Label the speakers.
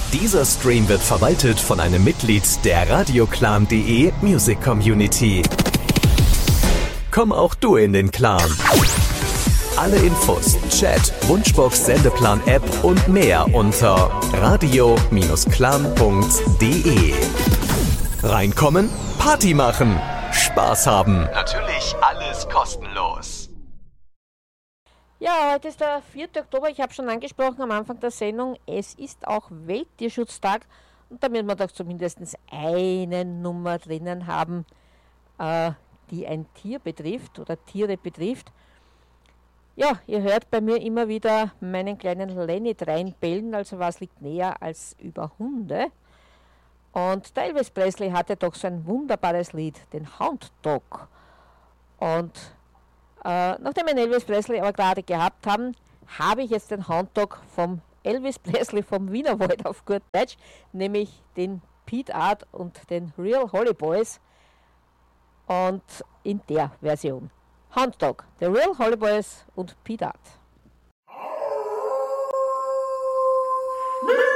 Speaker 1: Dieser Stream wird verwaltet von einem Mitglied der radioclan.de Music Community. Komm auch du in den Clan. Alle Infos, Chat, Wunschbox, Sendeplan-App und mehr unter radio-clan.de. Reinkommen, Party machen, Spaß haben. Natürlich alles kostenlos.
Speaker 2: Ja, heute ist der 4. Oktober, ich habe schon angesprochen am Anfang der Sendung, es ist auch Welttierschutztag und damit wir doch zumindest eine Nummer drinnen haben, die ein Tier betrifft oder Tiere betrifft. Ja, ihr hört bei mir immer wieder meinen kleinen Lenny reinbellen, also was liegt näher als über Hunde. Und der Elvis Presley hatte doch so ein wunderbares Lied, den Hound Dog. Und nachdem wir den Elvis Presley aber gerade gehabt haben, habe ich jetzt den Hound Dog vom Elvis Presley vom Wienerwald auf gut Deutsch, nämlich den Pete Art und den Real Holly Boys und in der Version. Hound Dog, The Real Holly Boys und Pete Art.